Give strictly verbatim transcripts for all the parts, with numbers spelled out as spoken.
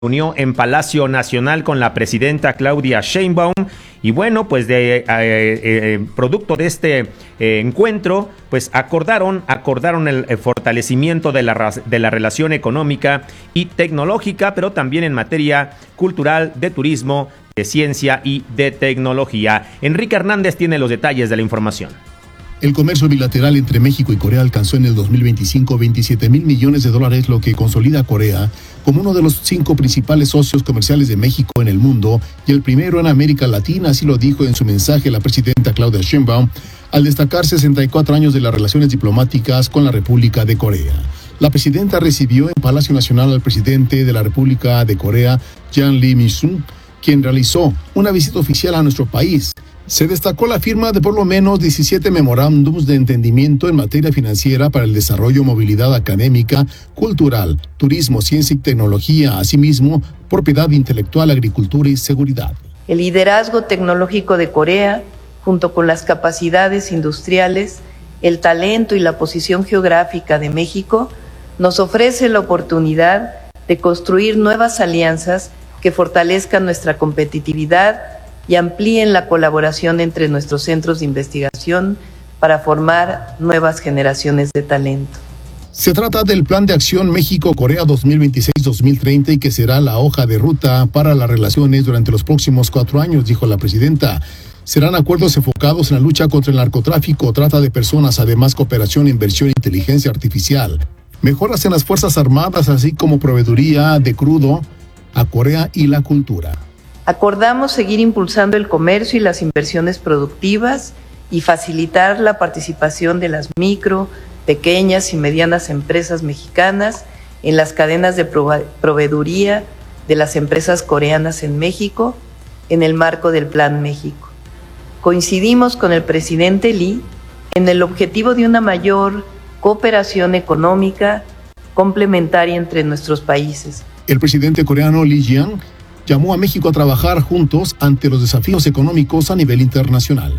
reunió en Palacio Nacional con la presidenta Claudia Sheinbaum y bueno, pues de eh, eh, producto de este eh, encuentro, pues acordaron acordaron el, el fortalecimiento de la de la relación económica y tecnológica, pero también en materia cultural, de turismo, de ciencia y de tecnología. Enrique Hernández tiene los detalles de la información. El comercio bilateral entre México y Corea alcanzó en el dos mil veinticinco veintisiete mil millones de dólares, lo que consolida a Corea como uno de los cinco principales socios comerciales de México en el mundo y el primero en América Latina, así lo dijo en su mensaje la presidenta Claudia Sheinbaum al destacar sesenta y cuatro años de las relaciones diplomáticas con la República de Corea. La presidenta recibió en Palacio Nacional al presidente de la República de Corea, Jang Lee Mi-sung, quien realizó una visita oficial a nuestro país. Se destacó la firma de por lo menos diecisiete memorándums de entendimiento en materia financiera para el desarrollo, movilidad académica, cultural, turismo, ciencia y tecnología, asimismo, propiedad intelectual, agricultura y seguridad. El liderazgo tecnológico de Corea, junto con las capacidades industriales, el talento y la posición geográfica de México, nos ofrece la oportunidad de construir nuevas alianzas que fortalezcan nuestra competitividad y amplíen la colaboración entre nuestros centros de investigación para formar nuevas generaciones de talento. Se trata del Plan de Acción México-Corea dos mil veintiséis a dos mil treinta y que será la hoja de ruta para las relaciones durante los próximos cuatro años, dijo la presidenta. Serán acuerdos enfocados en la lucha contra el narcotráfico, trata de personas, además cooperación, inversión e inteligencia artificial, mejoras en las Fuerzas Armadas, así como proveeduría de crudo a Corea y la cultura. Acordamos seguir impulsando el comercio y las inversiones productivas y facilitar la participación de las micro, pequeñas y medianas empresas mexicanas en las cadenas de proveeduría de las empresas coreanas en México en el marco del Plan México. Coincidimos con el presidente Lee en el objetivo de una mayor cooperación económica complementaria entre nuestros países. El presidente coreano Lee Jae-yong llamó a México a trabajar juntos ante los desafíos económicos a nivel internacional.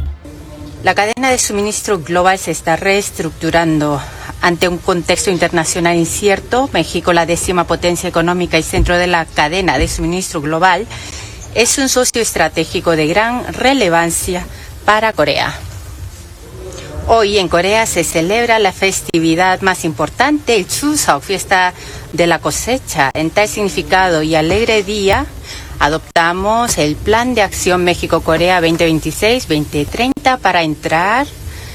La cadena de suministro global se está reestructurando ante un contexto internacional incierto. México, la décima potencia económica y centro de la cadena de suministro global, es un socio estratégico de gran relevancia para Corea. Hoy en Corea se celebra la festividad más importante, el Chuseok, fiesta de la cosecha. En tal significado y alegre día, adoptamos el Plan de Acción México-Corea veinte veintiséis a veinte treinta para entrar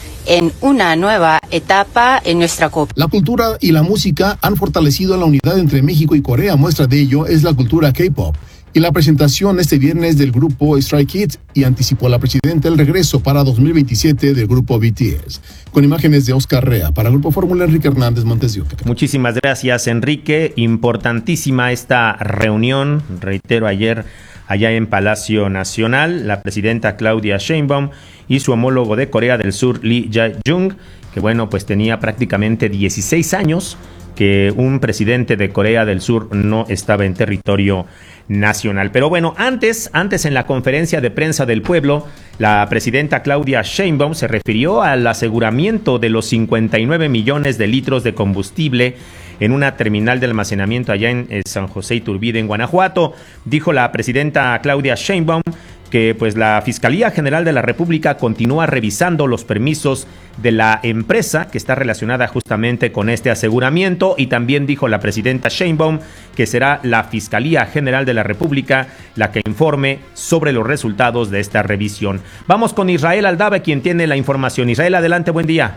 en una nueva etapa en nuestra cooperación. La cultura y la música han fortalecido la unidad entre México y Corea. Muestra de ello es la cultura K-pop y la presentación este viernes del grupo Stray Kids, y anticipó la presidenta el regreso para dos mil veintisiete del grupo B T S. Con imágenes de Oscar Rea, para el Grupo Fórmula, Enrique Hernández, Montes de Oca. Muchísimas gracias, Enrique. Importantísima esta reunión, reitero, ayer allá en Palacio Nacional, la presidenta Claudia Sheinbaum y su homólogo de Corea del Sur, Lee Jae-yong, que bueno, pues tenía prácticamente dieciséis años que un presidente de Corea del Sur no estaba en territorio nacional. Pero bueno, antes, antes en la conferencia de prensa del pueblo, la presidenta Claudia Sheinbaum se refirió al aseguramiento de los cincuenta y nueve millones de litros de combustible en una terminal de almacenamiento allá en eh, San José Iturbide, en Guanajuato. Dijo la presidenta Claudia Sheinbaum que pues la Fiscalía General de la República continúa revisando los permisos de la empresa que está relacionada justamente con este aseguramiento, y también dijo la presidenta Sheinbaum que será la Fiscalía General de la República la que informe sobre los resultados de esta revisión. Vamos con Israel Aldave, quien tiene la información. Israel, adelante, buen día.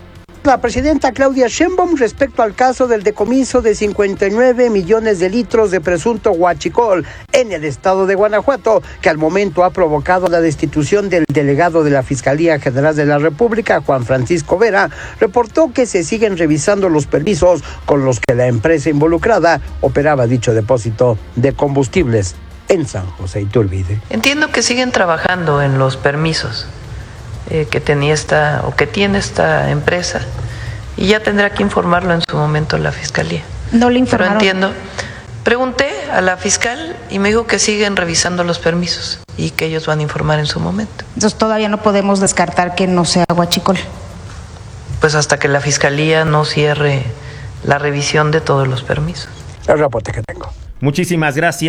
La presidenta Claudia Sheinbaum respecto al caso del decomiso de cincuenta y nueve millones de litros de presunto huachicol en el estado de Guanajuato, que al momento ha provocado la destitución del delegado de la Fiscalía General de la República, Juan Francisco Vera, reportó que se siguen revisando los permisos con los que la empresa involucrada operaba dicho depósito de combustibles en San José Iturbide. Entiendo que siguen trabajando en los permisos Eh, que tenía esta o que tiene esta empresa, y ya tendrá que informarlo en su momento la fiscalía. No le informaron. Pero entiendo. Pregunté a la fiscal y me dijo que siguen revisando los permisos y que ellos van a informar en su momento. Entonces todavía no podemos descartar que no sea huachicol. Pues hasta que la fiscalía no cierre la revisión de todos los permisos. El reporte que tengo. Muchísimas gracias.